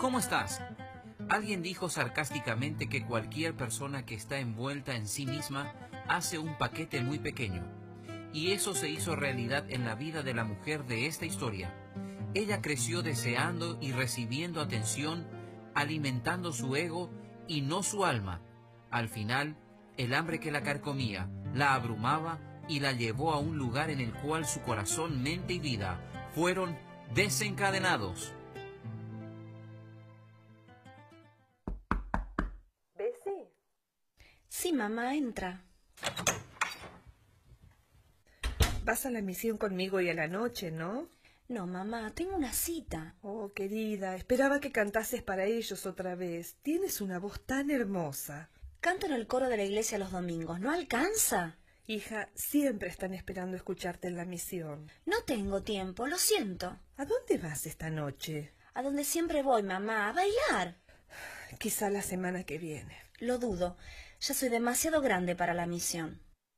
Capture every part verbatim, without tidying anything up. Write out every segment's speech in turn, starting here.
¿Cómo estás? Alguien dijo sarcásticamente que cualquier persona que está envuelta en sí misma hace un paquete muy pequeño. Y eso se hizo realidad en la vida de la mujer de esta historia. Ella creció deseando y recibiendo atención, alimentando su ego y no su alma. Al final, el hambre que la carcomía la abrumaba y la llevó a un lugar en el cual su corazón, mente y vida fueron desencadenados. ¿Bessie? Sí, mamá, entra. Vas a la misión conmigo hoy a la noche, ¿no? No, mamá, tengo una cita. Oh, querida, esperaba que cantases para ellos otra vez. Tienes una voz tan hermosa. Canto en el coro de la iglesia los domingos. ¿No alcanza? Hija, siempre están esperando escucharte en la misión. No tengo tiempo, lo siento. ¿A dónde vas esta noche? A donde siempre voy, mamá, a bailar. Quizá la semana que viene. Lo dudo. Ya soy demasiado grande para la misión.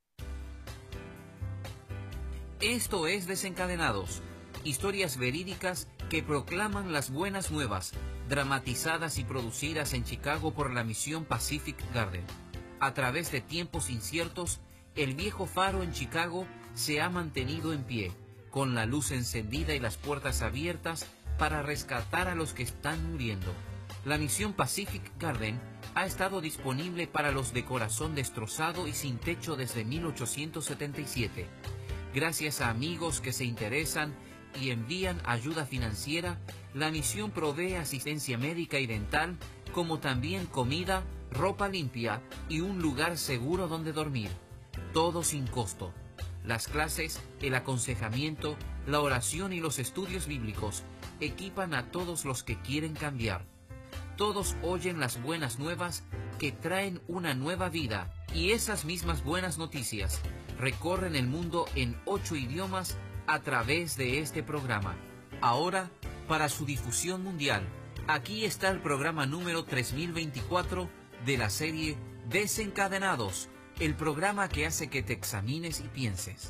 Esto es Desencadenados, historias verídicas que proclaman las buenas nuevas, dramatizadas y producidas en Chicago por la misión Pacific Garden. A través de tiempos inciertos, el viejo faro en Chicago se ha mantenido en pie, con la luz encendida y las puertas abiertas para rescatar a los que están muriendo. La misión Pacific Garden ha estado disponible para los de corazón destrozado y sin techo desde mil ochocientos setenta y siete. Gracias a amigos que se interesan y envían ayuda financiera, la misión provee asistencia médica y dental, como también comida, ropa limpia y un lugar seguro donde dormir. Todo sin costo. Las clases, el aconsejamiento, la oración y los estudios bíblicos equipan a todos los que quieren cambiar. Todos oyen las buenas nuevas que traen una nueva vida, y esas mismas buenas noticias recorren el mundo en ocho idiomas a través de este programa. Ahora, para su difusión mundial, aquí está el programa número tres mil veinticuatro de la serie Desencadenados, el programa que hace que te examines y pienses.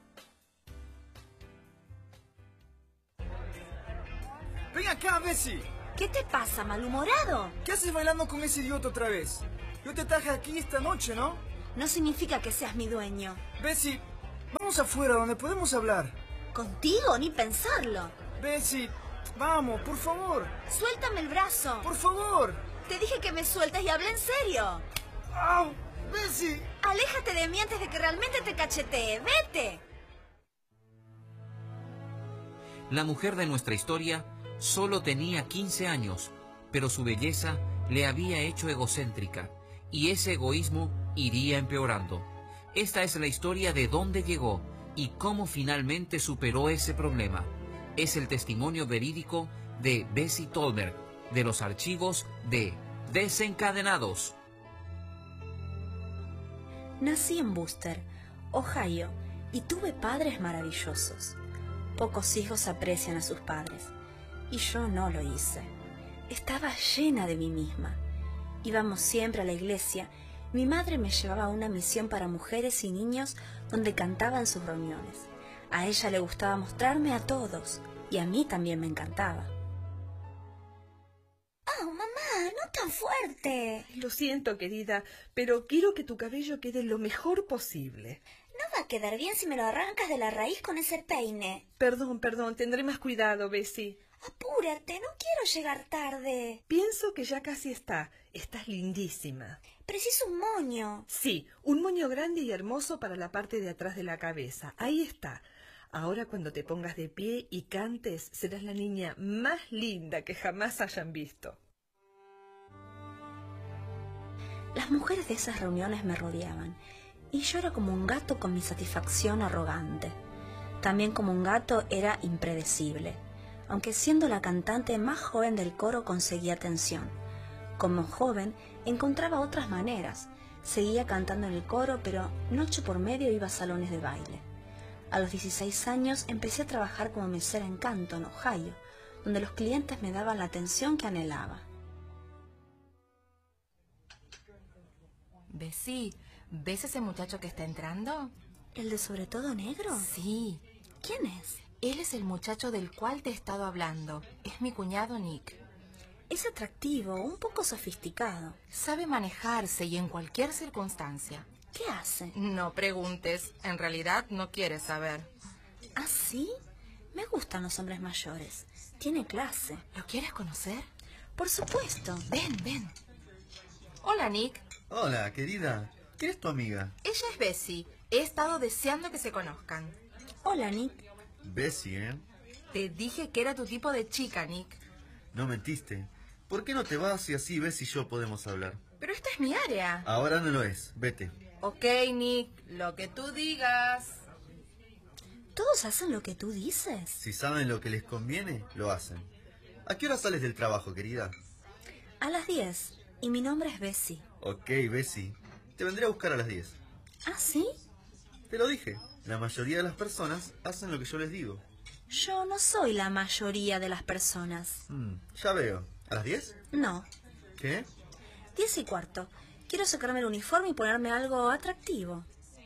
¡Ven acá, Bessie! ¿Qué te pasa, malhumorado? ¿Qué haces bailando con ese idiota otra vez? Yo te traje aquí esta noche, ¿no? No significa que seas mi dueño. Bessie, vamos afuera donde podemos hablar. ¿Contigo? Ni pensarlo. Bessie, vamos, por favor. Suéltame el brazo. Por favor. Te dije que me sueltes y hablé en serio. ¡Au! ¡Bessie! Aléjate de mí antes de que realmente te cachetee. ¡Vete! La mujer de nuestra historia solo tenía quince años, pero su belleza le había hecho egocéntrica, y ese egoísmo iría empeorando. Esta es la historia de dónde llegó y cómo finalmente superó ese problema. Es el testimonio verídico de Bessie Tolbert, de los archivos de Desencadenados. Nací en Wooster, Ohio, y tuve padres maravillosos. Pocos hijos aprecian a sus padres, y yo no lo hice. Estaba llena de mí misma. Íbamos siempre a la iglesia. Mi madre me llevaba a una misión para mujeres y niños donde cantaba en sus reuniones. A ella le gustaba mostrarme a todos, y a mí también me encantaba. ¡Oh, mamá, no tan fuerte! Lo siento, querida, pero quiero que tu cabello quede lo mejor posible. No va a quedar bien si me lo arrancas de la raíz con ese peine. Perdón, perdón, tendré más cuidado, Bessie. Apúrate, no quiero llegar tarde. Pienso que ya casi está. Estás lindísima. Preciso un moño. Sí, un moño grande y hermoso para la parte de atrás de la cabeza. Ahí está. Ahora cuando te pongas de pie y cantes, serás la niña más linda que jamás hayan visto. Las mujeres de esas reuniones me rodeaban, y yo era como un gato con mi satisfacción arrogante. También como un gato era impredecible, aunque siendo la cantante más joven del coro conseguía atención. Como joven encontraba otras maneras, seguía cantando en el coro, pero noche por medio iba a salones de baile. A los dieciséis años empecé a trabajar como mesera en Canton, Ohio, donde los clientes me daban la atención que anhelaba. Bessie, ¿ves ese muchacho que está entrando? ¿El de sobre todo negro? Sí. ¿Quién es? Él es el muchacho del cual te he estado hablando. Es mi cuñado Nick. Es atractivo, un poco sofisticado. Sabe manejarse y en cualquier circunstancia. ¿Qué hace? No preguntes, en realidad no quieres saber. ¿Ah, sí? Me gustan los hombres mayores. Tiene clase. ¿Lo quieres conocer? Por supuesto. Ven, ven. Hola, Nick. Hola, querida. ¿Quién es tu amiga? Ella es Bessie. He estado deseando que se conozcan. Hola, Nick. Bessie, ¿eh? Te dije que era tu tipo de chica, Nick. No mentiste. ¿Por qué no te vas y así Bessie y yo podemos hablar? Pero esta es mi área. Ahora no lo es. Vete. Ok, Nick, lo que tú digas. ¿Todos hacen lo que tú dices? Si saben lo que les conviene, lo hacen. ¿A qué hora sales del trabajo, querida? A las diez. Y mi nombre es Bessie. Ok, Bessie. Te vendré a buscar a las diez. ¿Ah, sí? Te lo dije. La mayoría de las personas hacen lo que yo les digo. Yo no soy la mayoría de las personas. Hmm, ya veo. ¿A las diez? No. ¿Qué? Diez y cuarto. Quiero sacarme el uniforme y ponerme algo atractivo.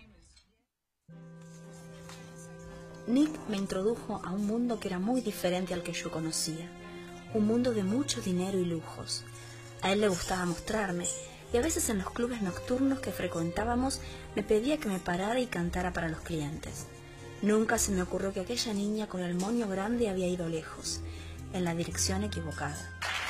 Nick me introdujo a un mundo que era muy diferente al que yo conocía. Un mundo de mucho dinero y lujos. A él le gustaba mostrarme, y a veces en los clubes nocturnos que frecuentábamos me pedía que me parara y cantara para los clientes. Nunca se me ocurrió que aquella niña con el moño grande había ido lejos, en la dirección equivocada.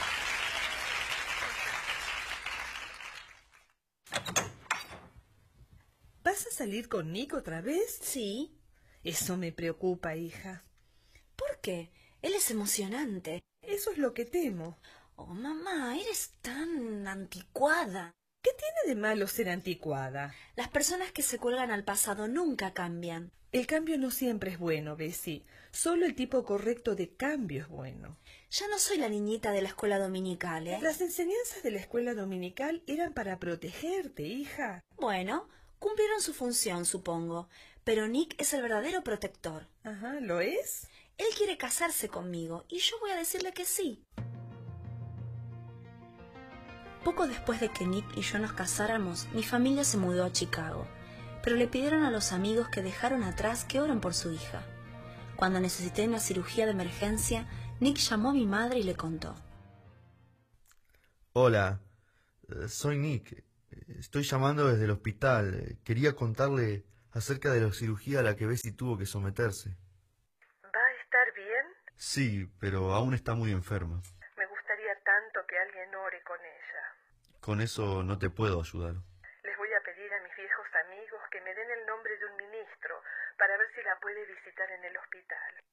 ¿Vas a salir con Nick otra vez? Sí. Eso me preocupa, hija. ¿Por qué? Él es emocionante. Eso es lo que temo. Oh, mamá, eres tan anticuada. ¿Qué tiene de malo ser anticuada? Las personas que se cuelgan al pasado nunca cambian. El cambio no siempre es bueno, Bessie. Solo el tipo correcto de cambio es bueno. Ya no soy la niñita de la escuela dominical, ¿eh? Las enseñanzas de la escuela dominical eran para protegerte, hija. Bueno, cumplieron su función, supongo. Pero Nick es el verdadero protector. Ajá, ¿lo es? Él quiere casarse conmigo y yo voy a decirle que sí. Poco después de que Nick y yo nos casáramos, mi familia se mudó a Chicago, pero le pidieron a los amigos que dejaron atrás que oren por su hija. Cuando necesité una cirugía de emergencia, Nick llamó a mi madre y le contó. Hola, eh, soy Nick. Estoy llamando desde el hospital. Quería contarle acerca de la cirugía a la que Bessie tuvo que someterse. ¿Va a estar bien? Sí, pero aún está muy enferma. Me gustaría tanto que alguien ore con ella. Con eso no te puedo ayudar. Les voy a pedir a mis viejos amigos que me den el nombre de un ministro para ver si la puede visitar en el hospital.